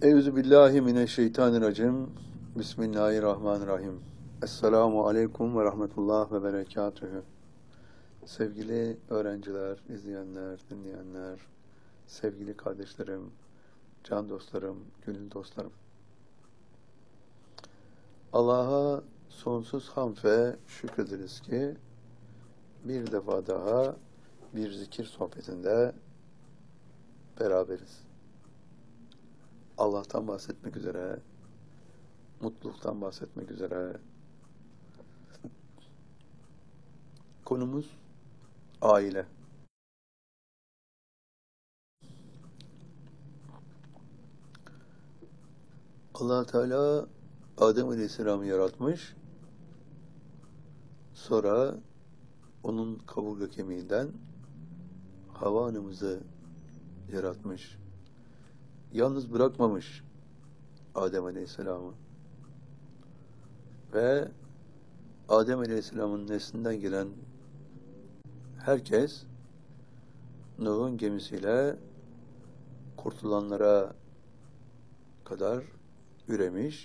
Euzubillahimineşşeytanirracim. Bismillahirrahmanirrahim. Esselamu aleyküm ve rahmetullah ve berekatühü. Sevgili öğrenciler, izleyenler, dinleyenler, sevgili kardeşlerim, can dostlarım, gönül dostlarım. Allah'a sonsuz hamd ve şükrederiz ki bir defa daha bir zikir sohbetinde beraberiz. Allah'tan bahsetmek üzere, mutluluktan bahsetmek üzere. Konumuz aile. Allah Teala Adem Aleyhisselam'ı yaratmış. Sonra onun kaburga kemiğinden Havva anamızı yaratmış. Yalnız bırakmamış Adem Aleyhisselam'ı. Ve Adem Aleyhisselam'ın neslinden gelen herkes Nuh'un gemisiyle kurtulanlara kadar üremiş.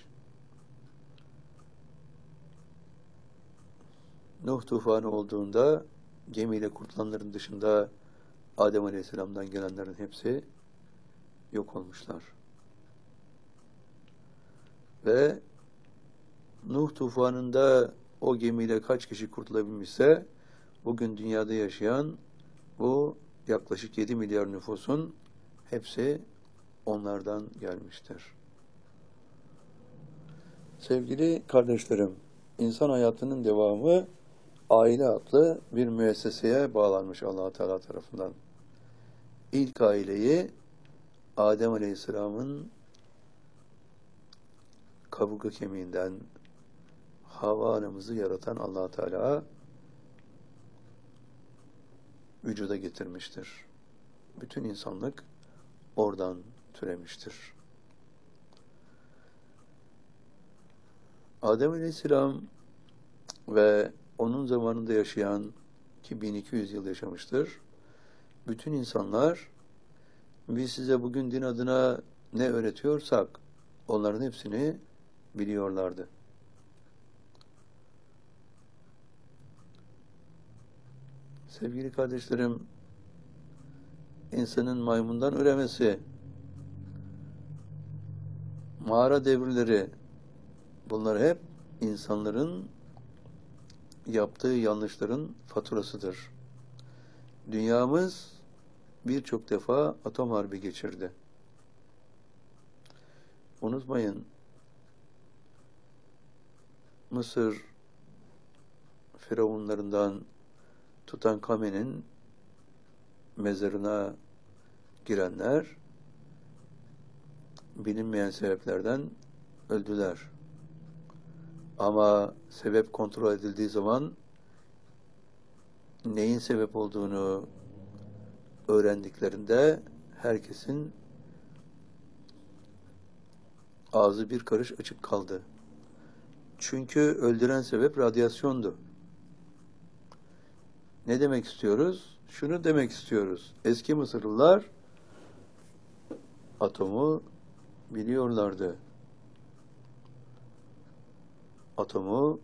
Nuh tufanı olduğunda gemiyle kurtulanların dışında Adem Aleyhisselam'dan gelenlerin hepsi yok olmuşlar. Ve Nuh tufanında o gemiyle kaç kişi kurtulabilmişse bugün dünyada yaşayan bu yaklaşık 7 milyar nüfusun hepsi onlardan gelmiştir. Sevgili kardeşlerim, insan hayatının devamı aile adlı bir müesseseye bağlanmış Allah Teala tarafından. İlk aileyi Adem Aleyhisselam'ın kaburga kemiğinden Havva anamızı yaratan Allah Teala vücuda getirmiştir. Bütün insanlık oradan türemiştir. Adem Aleyhisselam ve onun zamanında yaşayan ki 1200 yıl yaşamıştır. Bütün insanlar biz size bugün din adına ne öğretiyorsak onların hepsini biliyorlardı. Sevgili kardeşlerim, insanın maymundan üremesi, mağara devirleri, bunlar hep insanların yaptığı yanlışların faturasıdır. Dünyamız birçok defa atom harbi geçirdi. Unutmayın, Mısır firavunlarından Tutankhamen'in mezarına girenler bilinmeyen sebeplerden öldüler. Ama sebep kontrol edildiği zaman neyin sebep olduğunu öğrendiklerinde herkesin ağzı bir karış açık kaldı. Çünkü öldüren sebep radyasyondu. Ne demek istiyoruz? Şunu demek istiyoruz. Eski Mısırlılar atomu biliyorlardı. Atomu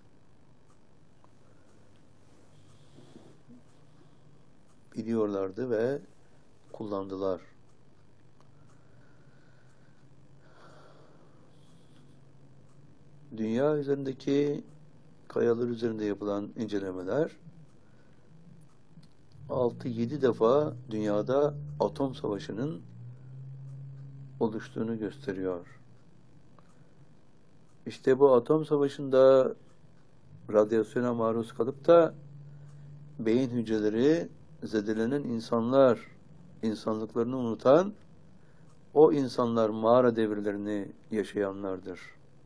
biliyorlardı ve kullandılar. Dünya üzerindeki kayalar üzerinde yapılan incelemeler 6-7 defa dünyada atom savaşının oluştuğunu gösteriyor. İşte bu atom savaşında radyasyona maruz kalıp da beyin hücreleri zedelenen insanlar, insanlıklarını unutan o insanlar mağara devirlerini yaşayanlardır.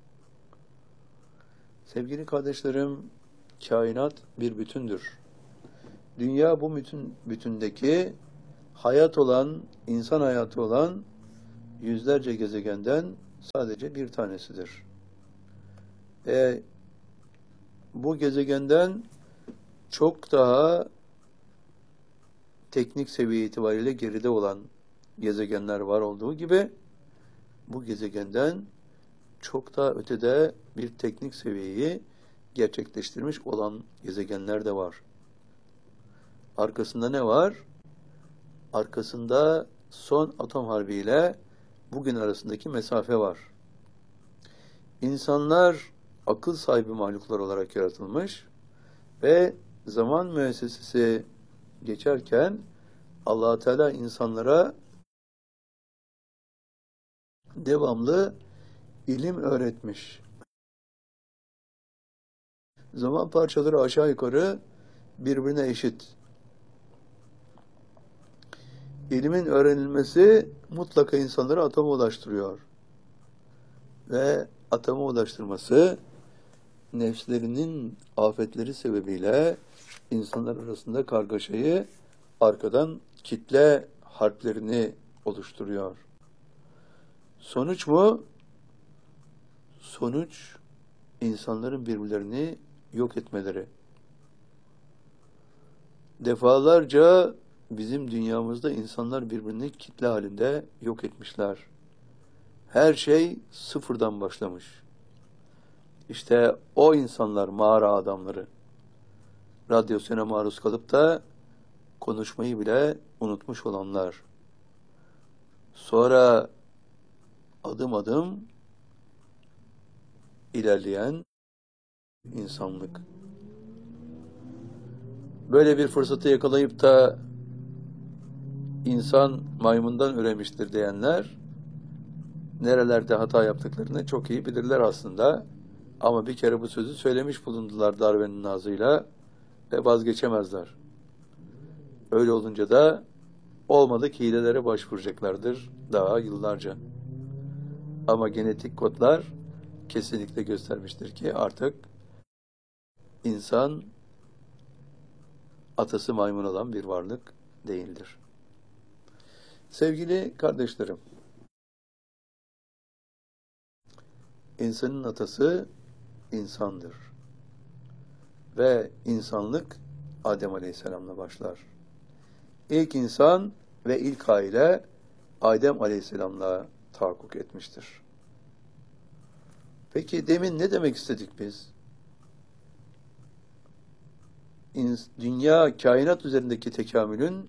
Sevgili kardeşlerim, kainat bir bütündür. Dünya bu bütündeki hayat olan, insan hayatı olan yüzlerce gezegenden sadece bir tanesidir. Bu gezegenden çok daha teknik seviye itibariyle geride olan gezegenler var olduğu gibi bu gezegenden çok daha ötede bir teknik seviyeyi gerçekleştirmiş olan gezegenler de var. Arkasında ne var? Arkasında son atom harbiyle bugün arasındaki mesafe var. İnsanlar akıl sahibi mahluklar olarak yaratılmış ve zaman müessesesi geçerken Allah Teala insanlara devamlı ilim öğretmiş. Zaman parçaları aşağı yukarı birbirine eşit. İlmin öğrenilmesi mutlaka insanları atoma ulaştırıyor. Ve atoma ulaştırması nefslerinin afetleri sebebiyle insanlar arasında kargaşayı, arkadan kitle harplerini oluşturuyor. Sonuç mu? Sonuç insanların birbirlerini yok etmeleri. Defalarca bizim dünyamızda insanlar birbirini kitle halinde yok etmişler. Her şey sıfırdan başlamış. İşte o insanlar mağara adamları. Radyasyona maruz kalıp da konuşmayı bile unutmuş olanlar. Sonra adım adım ilerleyen insanlık. Böyle bir fırsatı yakalayıp da insan maymundan üremiştir diyenler nerelerde hata yaptıklarını çok iyi bilirler aslında. Ama bir kere bu sözü söylemiş bulundular Darwin'in ağzıyla ve vazgeçemezler. Öyle olunca da olmadık hilelere başvuracaklardır daha yıllarca. Ama genetik kodlar kesinlikle göstermiştir ki artık insan atası maymun olan bir varlık değildir. Sevgili kardeşlerim, insanın atası insandır. Ve insanlık Adem Aleyhisselam'la başlar. İlk insan ve ilk aile Adem Aleyhisselam'la tahakkuk etmiştir. Peki demin ne demek istedik biz? Dünya, kainat üzerindeki tekamülün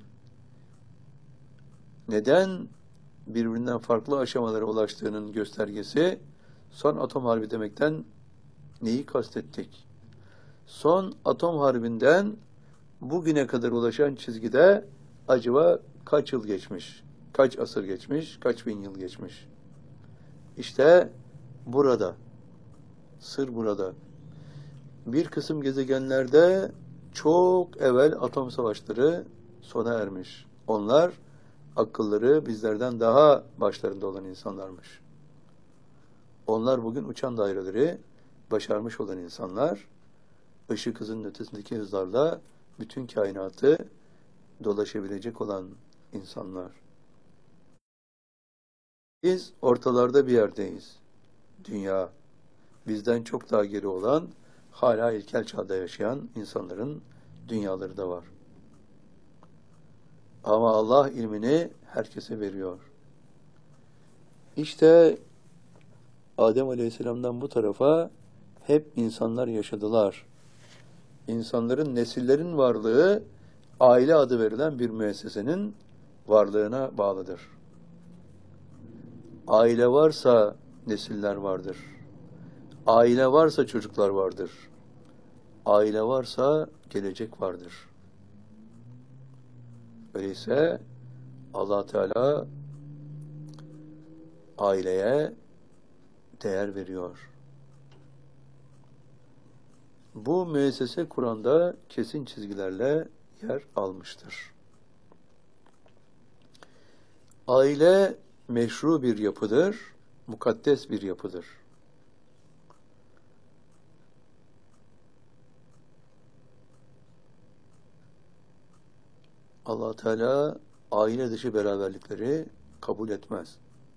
neden birbirinden farklı aşamalara ulaştığının göstergesi son atom harbi demekten neyi kastettik? Son atom harbinden bugüne kadar ulaşan çizgide acaba kaç yıl geçmiş? Kaç asır geçmiş? Kaç bin yıl geçmiş? İşte burada. Sır burada. Bir kısım gezegenlerde çok evvel atom savaşları sona ermiş. Onlar akılları bizlerden daha başlarında olan insanlarmış. Onlar bugün uçan daireleri başarmış olan insanlar, ışık hızının ötesindeki hızlarla bütün kainatı dolaşabilecek olan insanlar. Biz ortalarda bir yerdeyiz. Dünya, bizden çok daha geri olan, hala ilkel çağda yaşayan insanların dünyaları da var. Ama Allah ilmini herkese veriyor. İşte Adem Aleyhisselam'dan bu tarafa hep insanlar yaşadılar. İnsanların, nesillerin varlığı aile adı verilen bir müessesenin varlığına bağlıdır. Aile varsa nesiller vardır. Aile varsa çocuklar vardır. Aile varsa gelecek vardır. Öyleyse Allah Teala aileye değer veriyor. Bu müessese Kur'an'da kesin çizgilerle yer almıştır. Aile meşru bir yapıdır, mukaddes bir yapıdır. Allah Teala aile dışı beraberlikleri kabul etmez.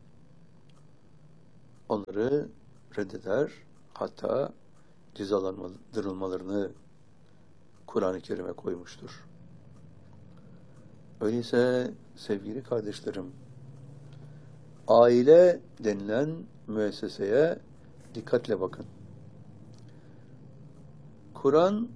Onları reddeder, hatta cezalandırılmalarını Kur'an-ı Kerim'e koymuştur. Öyleyse sevgili kardeşlerim, Aile denilen müesseseye dikkatle bakın. Kur'an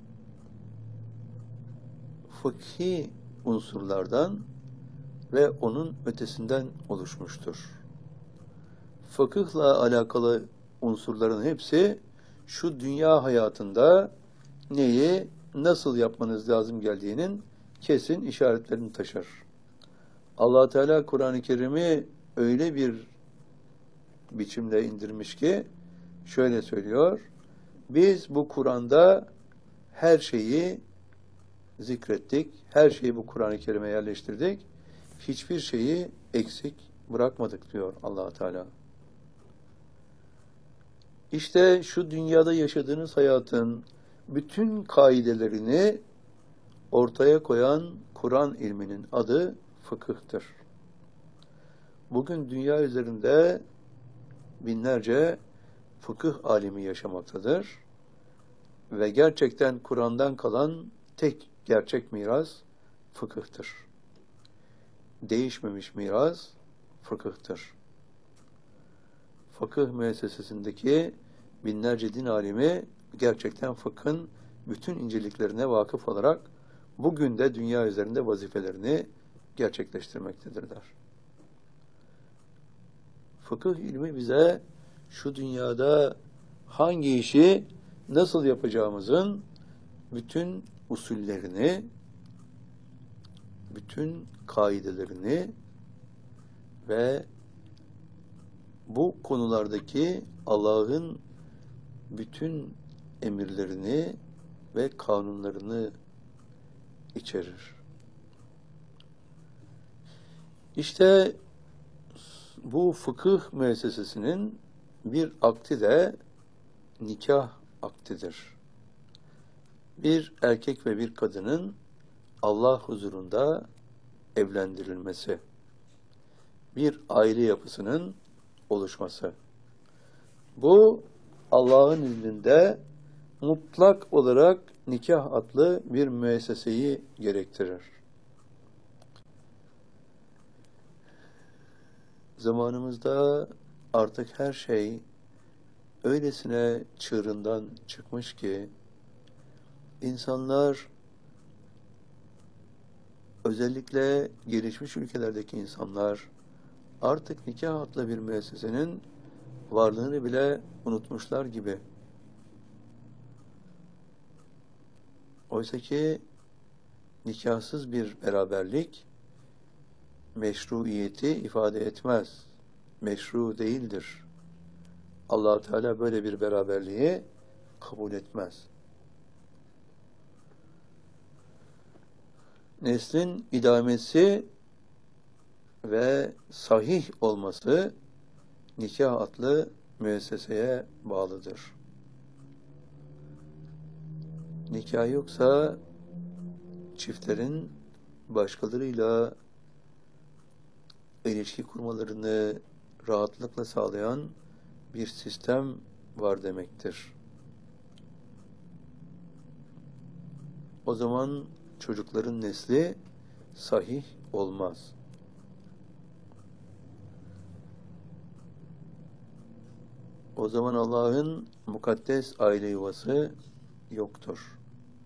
fıkhi unsurlardan ve onun ötesinden oluşmuştur. Fıkıhla alakalı unsurların hepsi şu dünya hayatında neyi nasıl yapmanız lazım geldiğinin kesin işaretlerini taşır. Allah Teala Kur'an-ı Kerim'i öyle bir biçimde indirmiş ki şöyle söylüyor: biz bu Kur'an'da her şeyi zikrettik, her şeyi bu Kur'an-ı Kerim'e yerleştirdik, hiçbir şeyi eksik bırakmadık diyor Allah Teala. İşte şu dünyada yaşadığınız hayatın bütün kaidelerini ortaya koyan Kur'an ilminin adı fıkıhtır. Bugün dünya üzerinde binlerce fıkıh alimi yaşamaktadır ve gerçekten Kur'an'dan kalan tek gerçek miras fıkıhtır. Değişmemiş miras fıkıhtır. Fıkıh müessesesindeki binlerce din alimi gerçekten fıkhın bütün inceliklerine vakıf olarak bugün de dünya üzerinde vazifelerini gerçekleştirmektedirler. Fıkıh ilmi bize şu dünyada hangi işi nasıl yapacağımızın bütün usullerini, bütün kaidelerini ve bu konulardaki Allah'ın bütün emirlerini ve kanunlarını içerir. İşte bu fıkıh müessesesinin bir akdi de nikah akdidir. Bir erkek ve bir kadının Allah huzurunda evlendirilmesi, bir aile yapısının oluşması. Bu Allah'ın izniyle mutlak olarak nikah adlı bir müesseseyi gerektirir. Zamanımızda artık her şey öylesine çığırından çıkmış ki insanlar, özellikle gelişmiş ülkelerdeki insanlar artık nikah adlı bir müessesenin varlığını bile unutmuşlar gibi. Oysa ki nikahsız bir beraberlik meşruiyeti ifade etmez. Meşru değildir. Allah Teala böyle bir beraberliği kabul etmez. Neslin idamesi ve sahih olması nikah adlı müesseseye bağlıdır. Nikah yoksa çiftlerin başkalarıyla ilişki kurmalarını rahatlıkla sağlayan bir sistem var demektir. O zaman çocukların nesli sahih olmaz. O zaman Allah'ın mukaddes aile yuvası yoktur.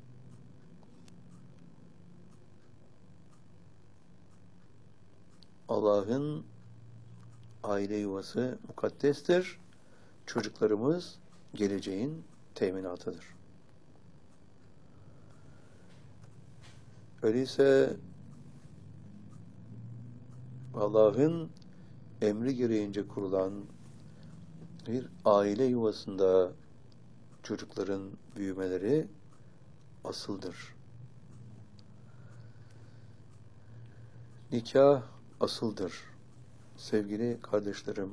Allah'ın aile yuvası mukaddestir. Çocuklarımız geleceğin teminatıdır. Öyleyse Allah'ın emri gereğince kurulan bir aile yuvasında çocukların büyümeleri asıldır. Nikah asıldır. Sevgili kardeşlerim,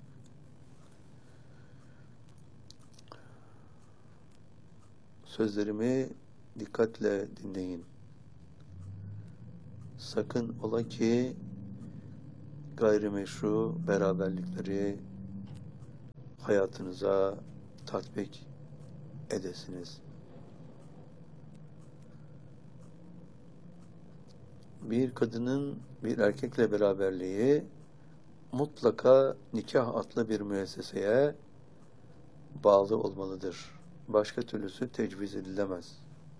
sözlerimi dikkatle dinleyin. Sakın ola ki gayrimeşru beraberlikleri hayatınıza tatbik edesiniz. Bir kadının bir erkekle beraberliği mutlaka nikah adlı bir müesseseye bağlı olmalıdır. Başka türlüsü tecviz edilemez.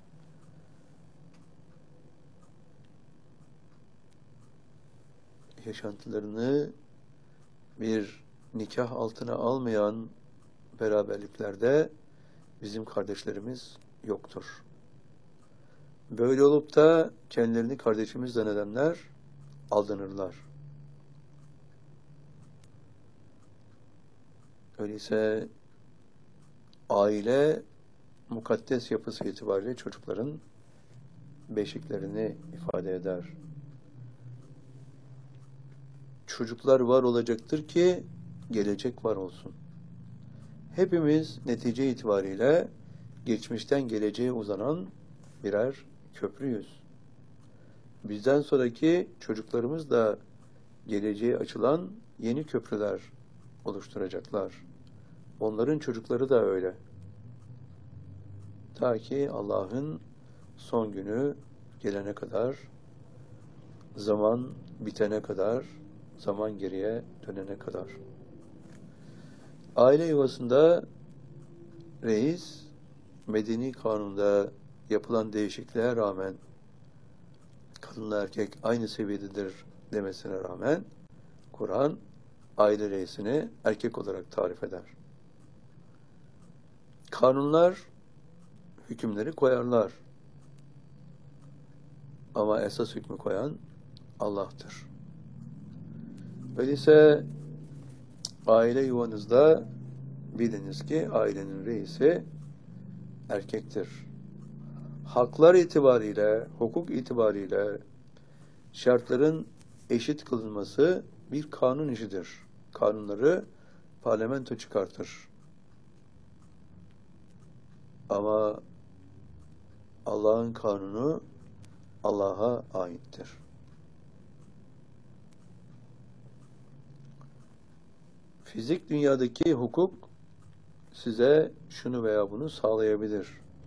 Yaşantılarını bir nikah altına almayan beraberliklerde bizim kardeşlerimiz yoktur. Böyle olup da kendilerini kardeşimiz zannedenler aldanırlar. Öyleyse aile mukaddes yapısı itibariyle çocukların beşiklerini ifade eder. Çocuklar var olacaktır ki gelecek var olsun. Hepimiz netice itibariyle geçmişten geleceğe uzanan birer köprüyüz. Bizden sonraki çocuklarımız da geleceğe açılan yeni köprüler oluşturacaklar. Onların çocukları da öyle. Ta ki Allah'ın son günü gelene kadar, zaman bitene kadar, zaman geriye dönene kadar. Aile yuvasında reis, medeni kanunda yapılan değişikliğe rağmen kadınla erkek aynı seviyededir demesine rağmen Kur'an aile reisini erkek olarak tarif eder. Kanunlar hükümleri koyarlar. Ama esas hükmü koyan Allah'tır. Öyleyse aile yuvanızda biliniz ki ailenin reisi erkektir. Haklar itibariyle, hukuk itibariyle şartların eşit kılınması bir kanun işidir. Kanunları parlamento çıkartır. Ama Allah'ın kanunu Allah'a aittir. Fizik dünyadaki hukuk size şunu veya bunu sağlayabilir.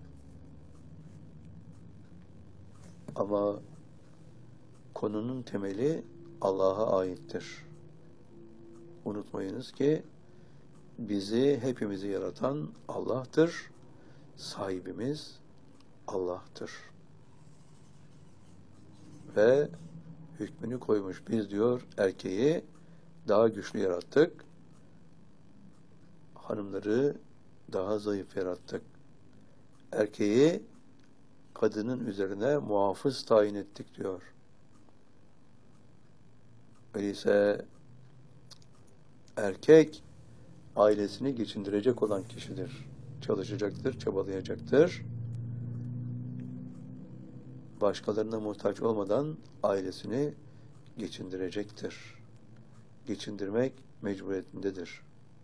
Ama konunun temeli Allah'a aittir. Unutmayınız ki bizi, hepimizi yaratan Allah'tır. Sahibimiz Allah'tır. Ve hükmünü koymuş. Biz diyor erkeği daha güçlü yarattık. Hanımları daha zayıf yarattık. Erkeği kadının üzerine muhafız tayin ettik diyor. Öyleyse erkek ailesini geçindirecek olan kişidir. Çalışacaktır, çabalayacaktır. Başkalarına muhtaç olmadan ailesini geçindirecektir. Geçindirmek mecburiyetindedir.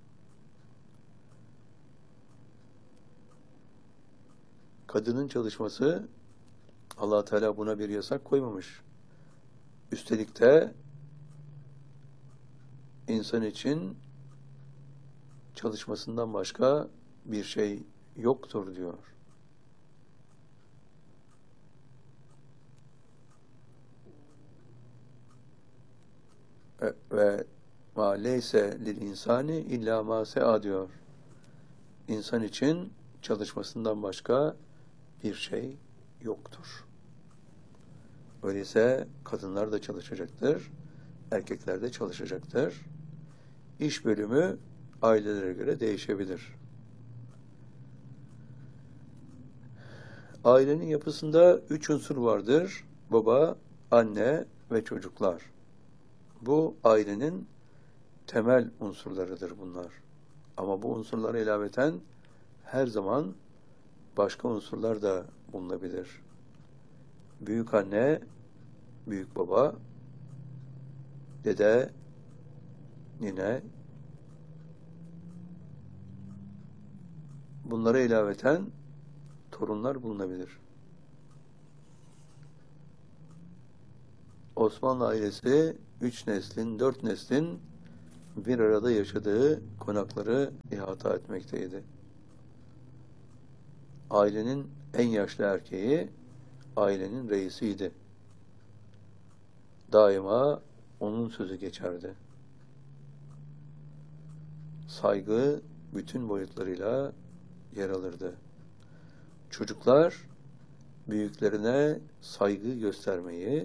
Kadının çalışması, Allah Teala buna bir yasak koymamış. Üstelik de insan için çalışmasından başka bir şey yoktur diyor. Ve ma leyse lil insani illa ma se'a diyor. İnsan için çalışmasından başka bir şey yoktur. Öyleyse kadınlar da çalışacaktır, erkekler de çalışacaktır. İş bölümü ailelere göre değişebilir. Ailenin yapısında 3 unsur vardır. Baba, anne ve çocuklar. Bu ailenin temel unsurlarıdır bunlar. Ama bu unsurlara ilaveten her zaman başka unsurlar da bulunabilir. Büyük anne, büyük baba, dede, nine, bunlara ilaveten torunlar bulunabilir. Osmanlı ailesi 3 neslin, 4 neslin bir arada yaşadığı konakları ihata etmekteydi. Ailenin en yaşlı erkeği ailenin reisiydi. Daima onun sözü geçerdi. saygı bütün boyutlarıyla yer alırdı. Çocuklar büyüklerine saygı göstermeyi,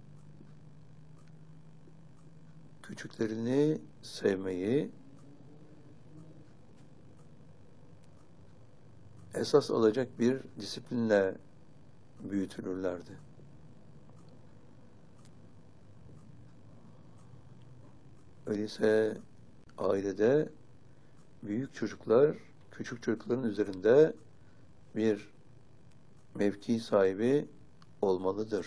küçüklerini sevmeyi esas alacak bir disiplinle büyütülürlerdi. Öyleyse ailede büyük çocuklar küçük çocukların üzerinde bir mevki sahibi olmalıdır.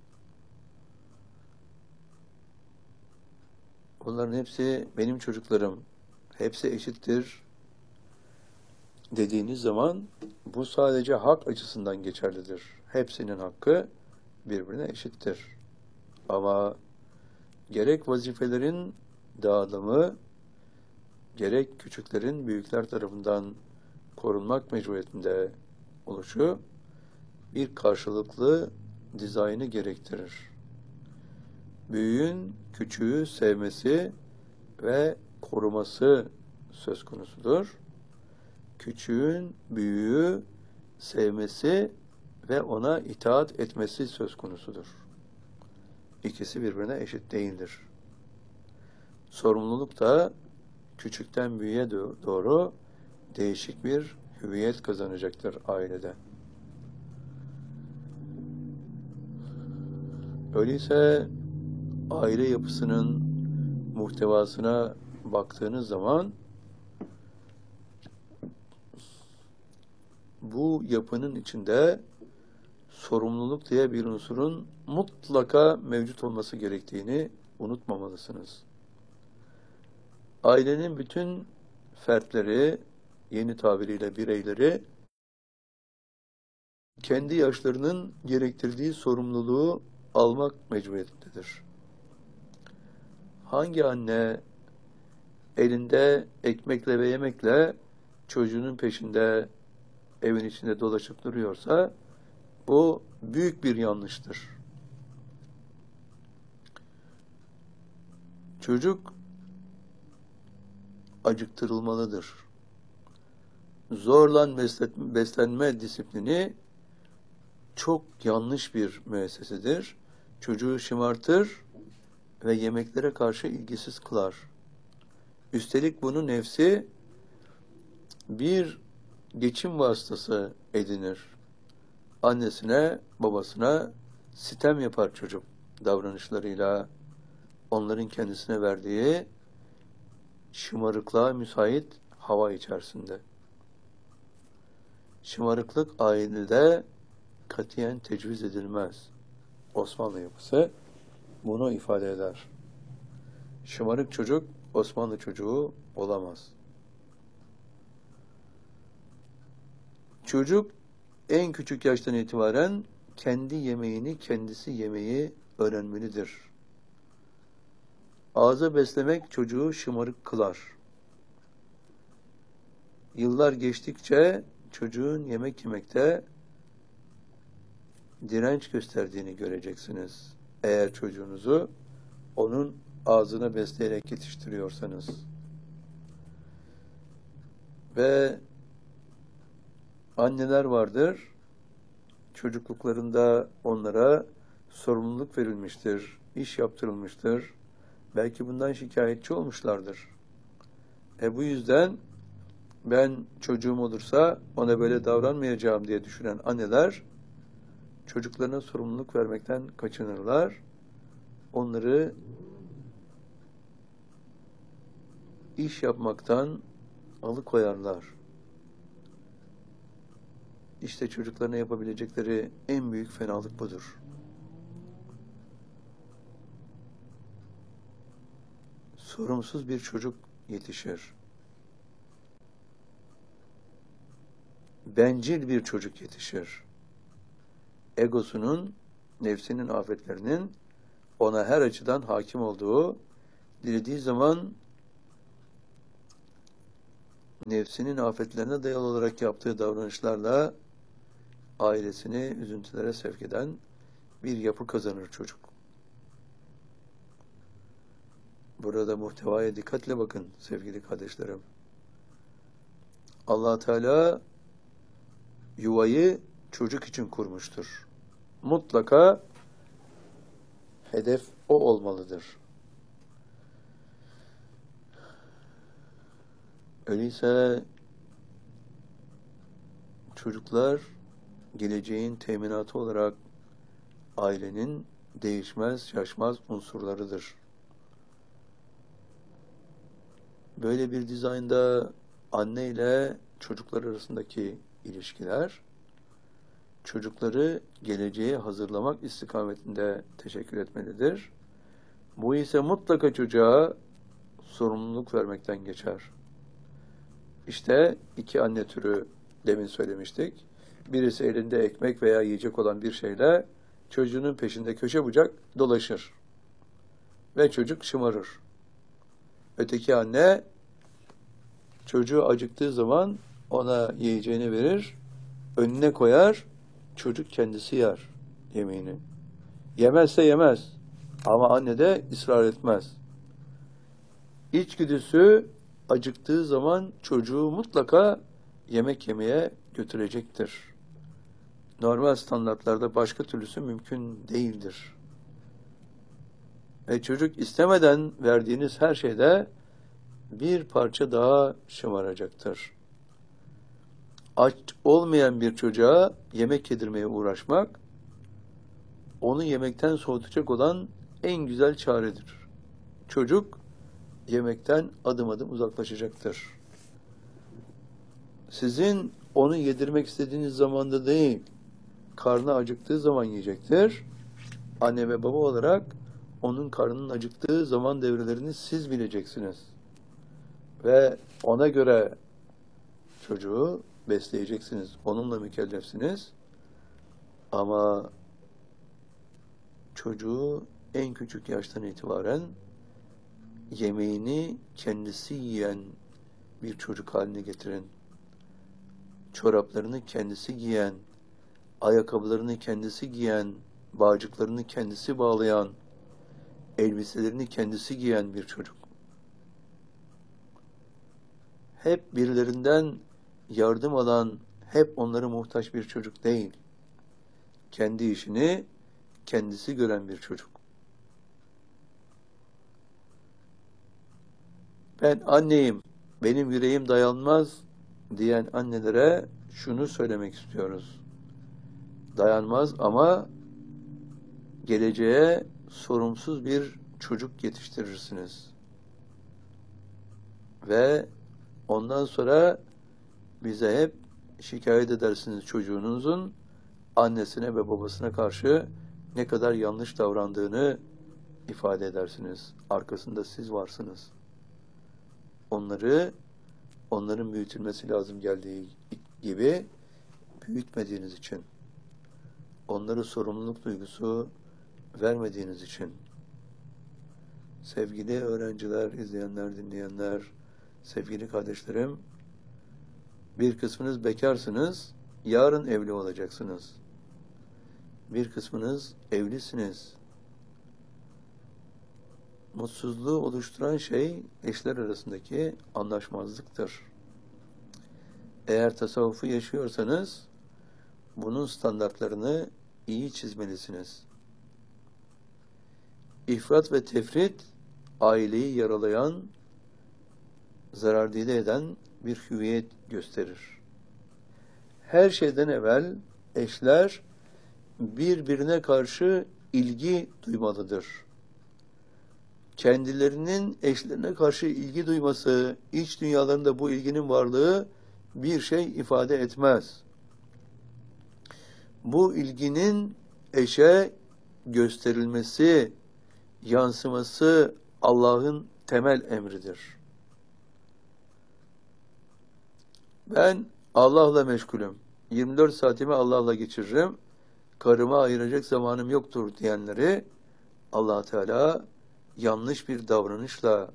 Bunların hepsi benim çocuklarım, hepsi eşittir dediğiniz zaman bu sadece hak açısından geçerlidir. Hepsinin hakkı birbirine eşittir. Ama gerek vazifelerin dağılımı, gerek küçüklerin büyükler tarafından korunmak mecburiyetinde oluşu bir karşılıklı dizaynı gerektirir. Büyüğün küçüğü sevmesi ve koruması söz konusudur. Küçüğün büyüğü sevmesi ve ona itaat etmesi söz konusudur. İkisi birbirine eşit değildir. Sorumluluk da küçükten büyüğe doğru değişik bir hüviyet kazanacaktır ailede. Öyleyse aile yapısının muhtevasına baktığınız zaman bu yapının içinde sorumluluk diye bir unsurun mutlaka mevcut olması gerektiğini unutmamalısınız. Ailenin bütün fertleri, yeni tabiriyle bireyleri, kendi yaşlarının gerektirdiği sorumluluğu almak mecburiyetindedir. Hangi anne elinde ekmekle ve yemekle çocuğunun peşinde evin içinde dolaşıp duruyorsa bu büyük bir yanlıştır. Çocuk acıktırılmalıdır. Zorla beslenme disiplini çok yanlış bir müessesedir. Çocuğu şımartır ve yemeklere karşı ilgisiz kılar. Üstelik bunu nefsi bir geçim vasıtası edinir. Annesine, babasına sitem yapar çocuk davranışlarıyla, onların kendisine verdiği şımarıklığa müsait hava içerisinde. Şımarıklık ailede katiyen tecviz edilmez. Osmanlı yapısı bunu ifade eder. Şımarık çocuk Osmanlı çocuğu olamaz. Çocuk en küçük yaştan itibaren kendi yemeğini kendisi yemeyi öğrenmelidir. Ağza beslemek çocuğu şımarık kılar. Yıllar geçtikçe çocuğun yemek yemekte direnç gösterdiğini göreceksiniz. Eğer çocuğunuzu onun ağzına besleyerek yetiştiriyorsanız. Ve anneler vardır, çocukluklarında onlara sorumluluk verilmiştir, iş yaptırılmıştır. Belki bundan şikayetçi olmuşlardır. Bu yüzden ben çocuğum olursa ona böyle davranmayacağım diye düşünen anneler çocuklarına sorumluluk vermekten kaçınırlar. Onları iş yapmaktan alıkoyarlar. İşte çocuklarına yapabilecekleri en büyük fenalık budur. Sorumsuz bir çocuk yetişir. Bencil bir çocuk yetişir. Egosunun, nefsinin afetlerinin ona her açıdan hakim olduğu, dilediği zaman nefsinin afetlerine dayalı olarak yaptığı davranışlarla ailesini üzüntülere sevk eden bir yapı kazanır çocuk. Burada muhtevaya dikkatle bakın sevgili kardeşlerim. Allah Teala yuvayı çocuk için kurmuştur. Mutlaka hedef o olmalıdır. Öyleyse çocuklar geleceğin teminatı olarak ailenin değişmez, şaşmaz unsurlarıdır. Böyle bir dizaynda anne ile çocuklar arasındaki ilişkiler, çocukları geleceğe hazırlamak istikametinde teşekkür etmelidir. Bu ise mutlaka çocuğa sorumluluk vermekten geçer. İşte iki anne türü demin söylemiştik. Birisi elinde ekmek veya yiyecek olan bir şeyle çocuğunun peşinde köşe bucak dolaşır. Ve çocuk şımarır. Öteki anne çocuğu acıktığı zaman ona yiyeceğini verir, önüne koyar, çocuk kendisi yer yemeğini. Yemezse yemez ama anne de ısrar etmez. İçgüdüsü acıktığı zaman çocuğu mutlaka yemek yemeye götürecektir. Normal standartlarda başka türlüsü mümkün değildir. Ve çocuk istemeden verdiğiniz her şeyde bir parça daha şımaracaktır. Aç olmayan bir çocuğa yemek yedirmeye uğraşmak, onu yemekten soğutacak olan en güzel çaredir. Çocuk yemekten adım adım uzaklaşacaktır. Sizin onu yedirmek istediğiniz zamanda değil, karnı acıktığı zaman yiyecektir. Anne ve baba olarak onun karnının acıktığı zaman devrelerini siz bileceksiniz. Ve ona göre çocuğu besleyeceksiniz. Onunla mükellefsiniz. Ama çocuğu en küçük yaştan itibaren yemeğini kendisi yiyen bir çocuk haline getirin. Çoraplarını kendisi giyen, ayakkabılarını kendisi giyen, bağcıklarını kendisi bağlayan, elbiselerini kendisi giyen bir çocuk. Hep birilerinden yardım alan, hep onlara muhtaç bir çocuk değil. Kendi işini kendisi gören bir çocuk. Ben anneyim, benim yüreğim dayanmaz diyen annelere şunu söylemek istiyoruz. Dayanmaz ama geleceğe sorumsuz bir çocuk yetiştirirsiniz. Ve ondan sonra bize hep şikayet edersiniz çocuğunuzun annesine ve babasına karşı ne kadar yanlış davrandığını ifade edersiniz. Arkasında siz varsınız. Onların büyütülmesi lazım geldiği gibi büyütmediğiniz için, onları sorumluluk duygusu vermediğiniz için. Sevgili öğrenciler, izleyenler, dinleyenler, sevgili kardeşlerim, bir kısmınız bekarsınız, yarın evli olacaksınız. Bir kısmınız evlisiniz. Mutsuzluğu oluşturan şey eşler arasındaki anlaşmazlıktır. Eğer tasavvufu yaşıyorsanız bunun standartlarını iyi çizmelisiniz. İfrat ve tefrit aileyi yaralayan, zarardide eden bir hüviyet gösterir. Her şeyden evvel eşler birbirine karşı ilgi duymalıdır. Kendilerinin eşlerine karşı ilgi duyması, iç dünyalarında bu ilginin varlığı bir şey ifade etmez. Bu ilginin eşe gösterilmesi, yansıması Allah'ın temel emridir. Ben Allah'la meşgulüm. 24 saatimi Allah'la geçiririm. Karıma ayıracak zamanım yoktur diyenleri Allah Teala yanlış bir davranışla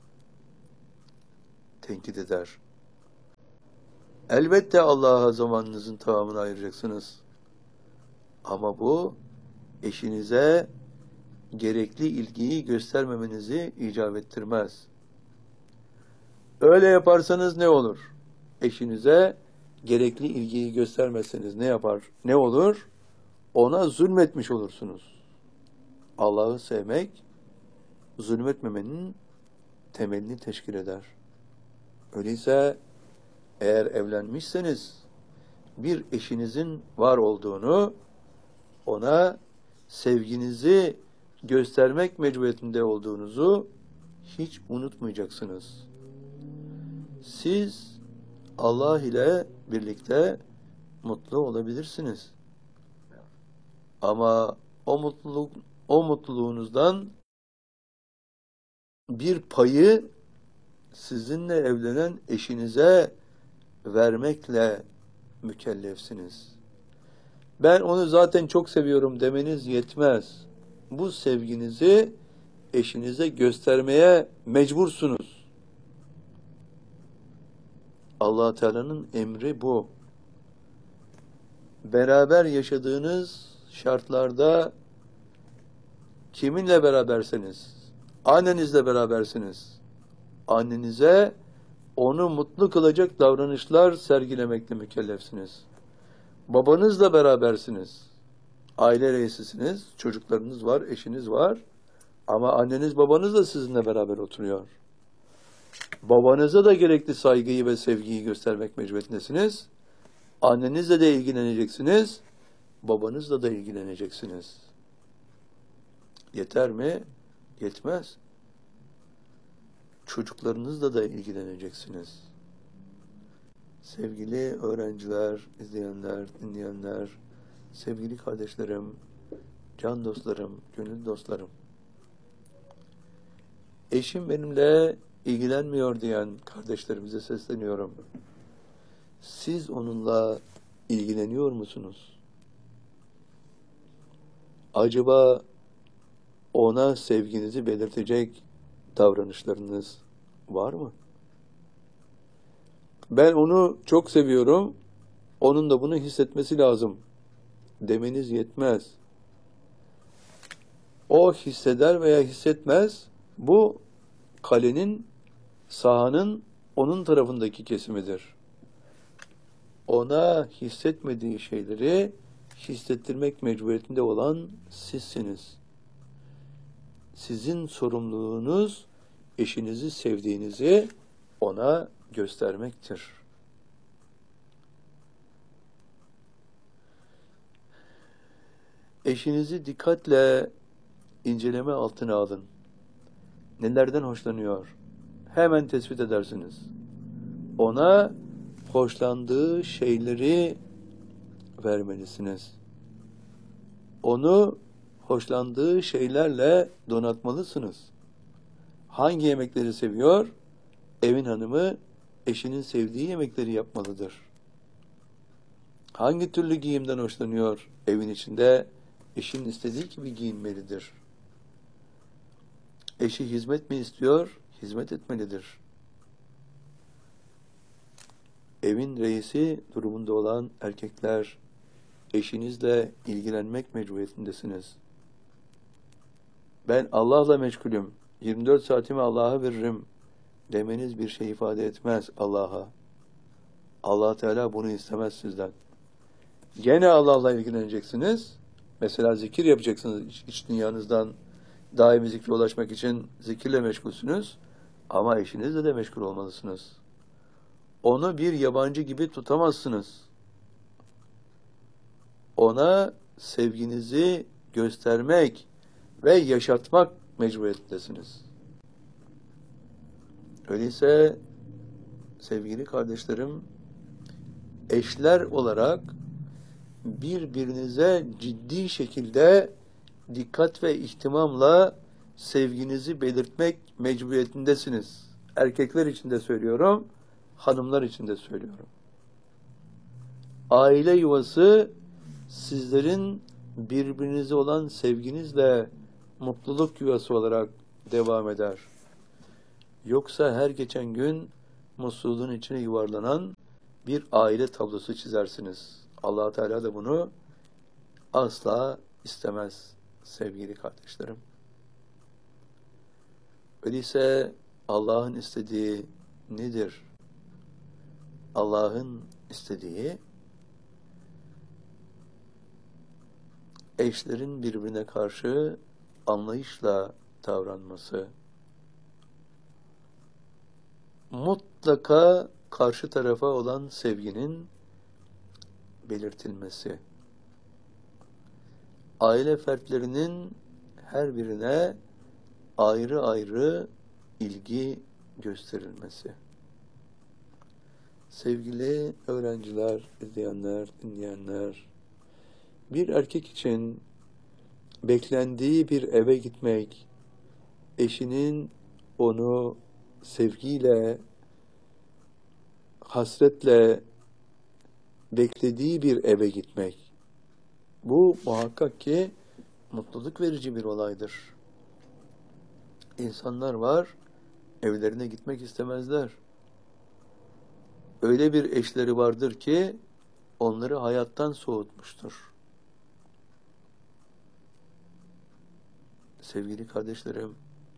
tenkit eder. Elbette Allah'a zamanınızın tamamını ayıracaksınız. Ama bu eşinize gerekli ilgiyi göstermemenizi icap ettirmez. Öyle yaparsanız ne olur? eşinize gerekli ilgiyi göstermezseniz ne yapar? Ne olur? Ona zulmetmiş olursunuz. Allah'ı sevmek, zulmetmemenin temelini teşkil eder. Öyleyse eğer evlenmişseniz bir eşinizin var olduğunu, ona sevginizi göstermek mecburiyetinde olduğunuzu hiç unutmayacaksınız. Siz Allah ile birlikte mutlu olabilirsiniz. Ama o mutluluğunuzdan bir payı sizinle evlenen eşinize vermekle mükellefsiniz. Ben onu zaten çok seviyorum demeniz yetmez. Bu sevginizi eşinize göstermeye mecbursunuz. Allah Teala'nın emri bu. Beraber yaşadığınız şartlarda kiminle beraberseniz, annenizle berabersiniz. Annenize onu mutlu kılacak davranışlar sergilemekle mükellefsiniz. Babanızla berabersiniz. Aile reisisiniz, çocuklarınız var, eşiniz var. Ama anneniz babanız da sizinle beraber oturuyor. Babanıza da gerekli saygıyı ve sevgiyi göstermek mecburiyetindesiniz. Annenizle de ilgileneceksiniz, babanızla da ilgileneceksiniz. Yeter mi? Yetmez. Çocuklarınızla da ilgileneceksiniz. Sevgili öğrenciler, izleyenler, dinleyenler, sevgili kardeşlerim, can dostlarım, gönül dostlarım. Eşim benimle ilgilenmiyor diyen kardeşlerimize sesleniyorum. Siz onunla ilgileniyor musunuz? Acaba ona sevginizi belirtecek davranışlarınız var mı? Ben onu çok seviyorum, onun da bunu hissetmesi lazım demeniz yetmez. O hisseder veya hissetmez, bu kalenin, sahanın onun tarafındaki kesimidir. Ona hissetmediği şeyleri hissettirmek mecburiyetinde olan sizsiniz. Sizin sorumluluğunuz eşinizi sevdiğinizi ona göstermektir. Eşinizi dikkatle inceleme altına alın. Nelerden hoşlanıyor? Hemen tespit edersiniz. Ona hoşlandığı şeyleri vermelisiniz. Onu hoşlandığı şeylerle donatmalısınız. Hangi yemekleri seviyor? Evin hanımı eşinin sevdiği yemekleri yapmalıdır. Hangi türlü giyimden hoşlanıyor? Evin içinde eşinin istediği gibi giyinmelidir. Eşi hizmet mi istiyor? Hizmet etmelidir. Evin reisi durumunda olan erkekler, eşinizle ilgilenmek mecburiyetindesiniz. Ben Allah'la meşgulüm, 24 saatimi Allah'a veririm demeniz bir şey ifade etmez Allah'a. Allah Teala bunu istemez sizden. Gene Allah'la ilgileneceksiniz. Mesela zikir yapacaksınız iç dünyanızdan daimi zikre ulaşmak için zikirle meşgulsünüz. Ama eşinizle de meşgul olmalısınız. Onu bir yabancı gibi tutamazsınız. Ona sevginizi göstermek ve yaşatmak mecburiyetindesiniz. Öyleyse sevgili kardeşlerim, eşler olarak birbirinize ciddi şekilde dikkat ve ihtimamla sevginizi belirtmek mecburiyetindesiniz. Erkekler için de söylüyorum, hanımlar için de söylüyorum. Aile yuvası sizlerin birbirinize olan sevginizle mutluluk yuvası olarak devam eder. Yoksa her geçen gün mutsuzluğun içine yuvarlanan bir aile tablosu çizersiniz. Allah Teala da bunu asla istemez sevgili kardeşlerim. Öyleyse Allah'ın istediği nedir? Allah'ın istediği, eşlerin birbirine karşı anlayışla davranması, mutlaka karşı tarafa olan sevginin belirtilmesi, aile fertlerinin her birine ayrı ayrı ilgi gösterilmesi. Sevgili öğrenciler, izleyenler, dinleyenler, bir erkek için beklendiği bir eve gitmek, eşinin onu sevgiyle, hasretle beklediği bir eve gitmek, bu muhakkak ki mutluluk verici bir olaydır. İnsanlar var, evlerine gitmek istemezler. Öyle bir eşleri vardır ki onları hayattan soğutmuştur. Sevgili kardeşlerim,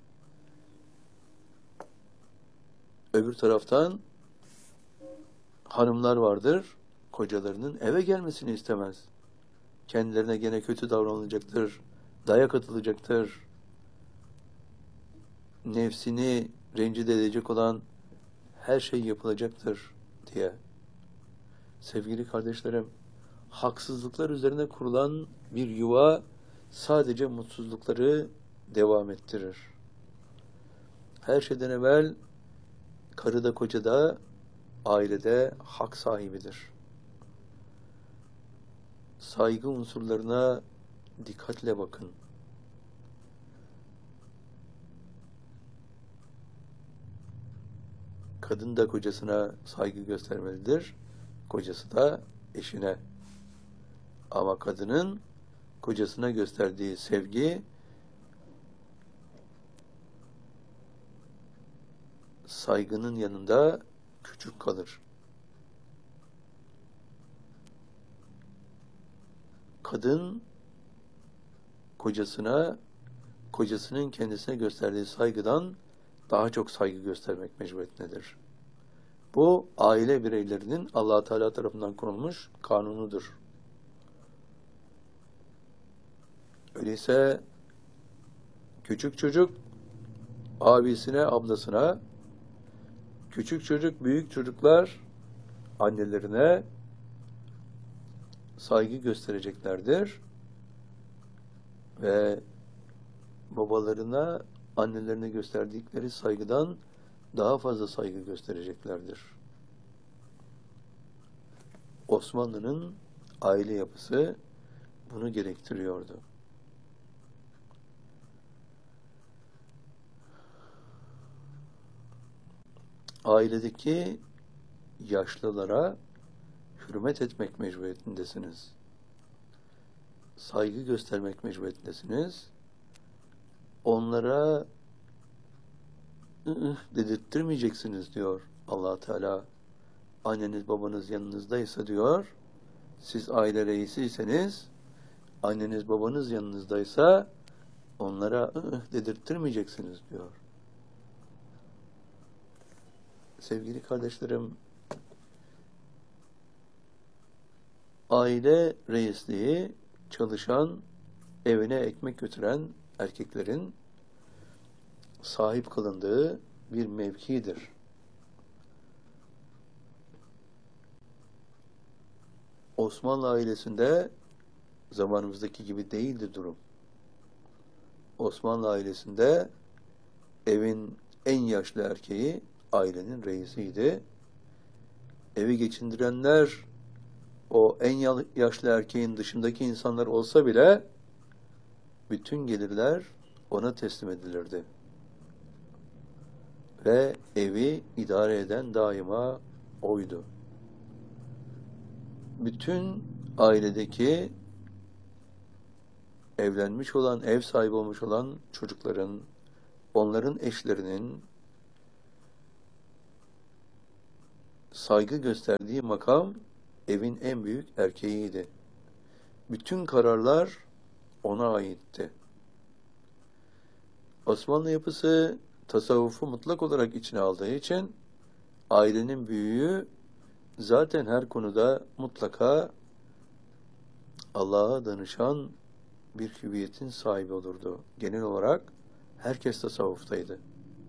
öbür taraftan hanımlar vardır, kocalarının eve gelmesini istemez. Kendilerine gene kötü davranılacaktır, dayak atılacaktır, nefsini rencide edecek olan her şey yapılacaktır diye. Sevgili kardeşlerim, haksızlıklar üzerine kurulan bir yuva sadece mutsuzlukları devam ettirir. Her şeyden evvel karı da koca da ailede hak sahibidir. Saygı unsurlarına dikkatle bakın. Kadın da kocasına saygı göstermelidir, kocası da eşine. Ama kadının kocasına gösterdiği sevgi saygının yanında küçük kalır. Kadın kocasına, kocasının kendisine gösterdiği saygıdan daha çok saygı göstermek mecburiyetindedir. Bu aile bireylerinin Allah Teala tarafından konulmuş kanunudur. Öyleyse küçük çocuk abisine, ablasına, küçük çocuk, büyük çocuklar annelerine saygı göstereceklerdir ve babalarına, annelerine gösterdikleri saygıdan daha fazla saygı göstereceklerdir. Osmanlı'nın aile yapısı bunu gerektiriyordu. Ailedeki yaşlılara hürmet etmek mecburiyetindesiniz. Saygı göstermek mecburiyetindesiniz. Onlara dedirttirmeyeceksiniz diyor Allah Teala. Anneniz babanız yanınızdaysa diyor, siz aile reisiyseniz, anneniz babanız yanınızdaysa onlara dedirttirmeyeceksiniz diyor. Sevgili kardeşlerim, aile reisliği çalışan, evine ekmek götüren erkeklerin sahip kılındığı bir mevkidir. Osmanlı ailesinde zamanımızdaki gibi değildi durum. Osmanlı ailesinde evin en yaşlı erkeği ailenin reisiydi. Evi geçindirenler o en yaşlı erkeğin dışındaki insanlar olsa bile bütün gelirler ona teslim edilirdi. Ve evi idare eden daima oydu. Bütün ailedeki evlenmiş olan, ev sahibi olmuş olan çocukların, onların eşlerinin saygı gösterdiği makam evin en büyük erkeğiydi. Bütün kararlar ona aitti. Osmanlı yapısı tasavvufu mutlak olarak içine aldığı için ailenin büyüğü zaten her konuda mutlaka Allah'a danışan bir hüviyetin sahibi olurdu. Genel olarak herkes tasavvuftaydı.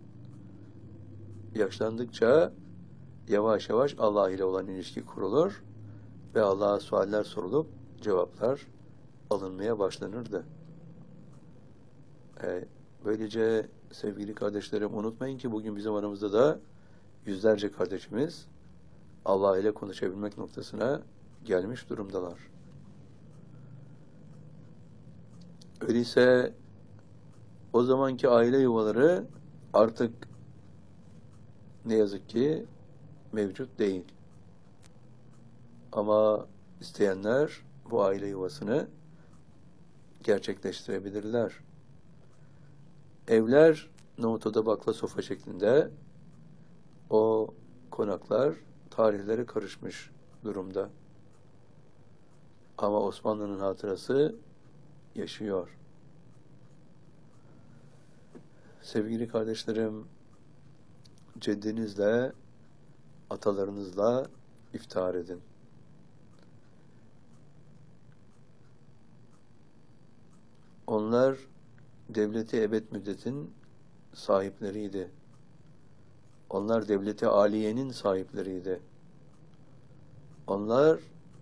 Yaşlandıkça yavaş yavaş Allah ile olan ilişki kurulur ve Allah'a sualler sorulup cevaplar alınmaya başlanırdı. Böylece sevgili kardeşlerim, unutmayın ki bugün bizim aramızda da yüzlerce kardeşimiz Allah ile konuşabilmek noktasına gelmiş durumdalar. Öyleyse o zamanki aile yuvaları artık ne yazık ki mevcut değil. Ama isteyenler bu aile yuvasını gerçekleştirebilirler. Evler nohut oda bakla sofa şeklinde, o konaklar tarihlere karışmış durumda. Ama Osmanlı'nın hatırası yaşıyor. Sevgili kardeşlerim, ceddinizle, atalarınızla iftihar edin. Onlar devleti ebed müddetin sahipleriydi. Onlar devleti aliyenin sahipleriydi. Onlar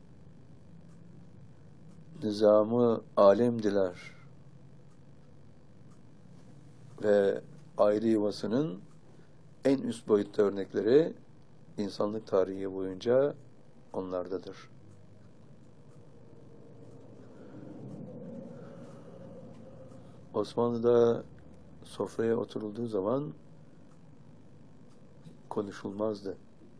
nizamı alemdiler. Ve aile yuvasının en üst boyutta örnekleri insanlık tarihi boyunca onlardadır. Osmanlı'da sofraya oturulduğu zaman konuşulmazdı.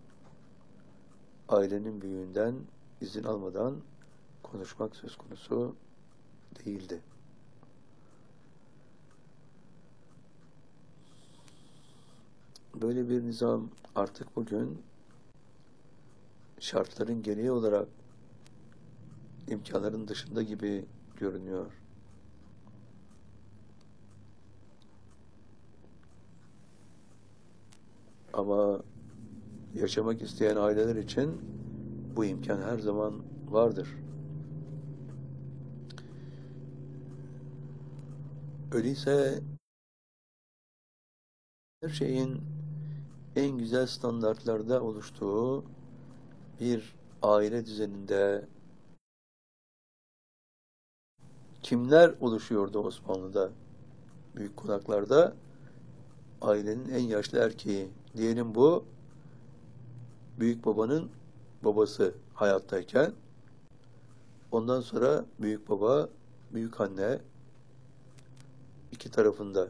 Ailenin büyüğünden izin almadan konuşmak söz konusu değildi. Böyle bir nizam artık bugün şartların gereği olarak imkanların dışında gibi görünüyor. Ama yaşamak isteyen aileler için bu imkan her zaman vardır. Öyleyse her şeyin en güzel standartlarda oluştuğu bir aile düzeninde kimler oluşuyordu Osmanlı'da? Büyük konaklarda ailenin en yaşlı erkeği, diyelim bu büyük babanın babası hayattayken, ondan sonra büyük baba, büyük anne, iki tarafında.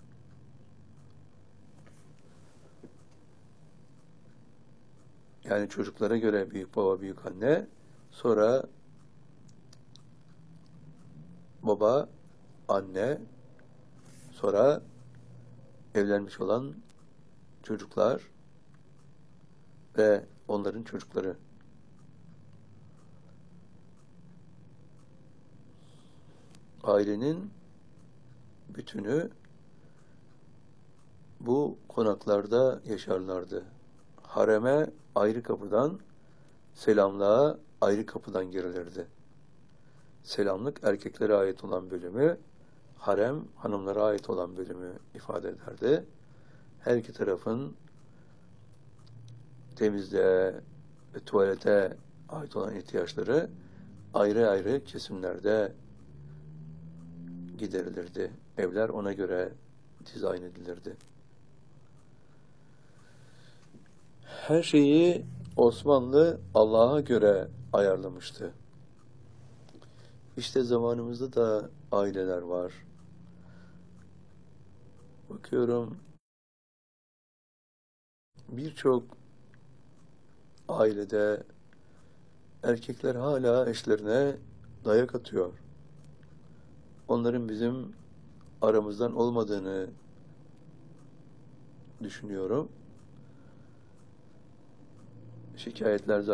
Yani çocuklara göre büyük baba, büyük anne, sonra baba, anne, sonra evlenmiş olan çocuklar ve onların çocukları. Ailenin bütünü bu konaklarda yaşarlardı. Hareme ayrı kapıdan, selamlığa ayrı kapıdan girilirdi. Selamlık erkeklere ait olan bölümü, harem hanımlara ait olan bölümü ifade ederdi. Her iki tarafın temizliğe ve tuvalete ait olan ihtiyaçları ayrı ayrı kesimlerde giderilirdi. Evler ona göre dizayn edilirdi. Her şeyi Osmanlı Allah'a göre ayarlamıştı. İşte zamanımızda da aileler var. Bakıyorum, birçok ailede erkekler hala eşlerine dayak atıyor. Onların bizim aramızdan olmadığını düşünüyorum. Şikayetler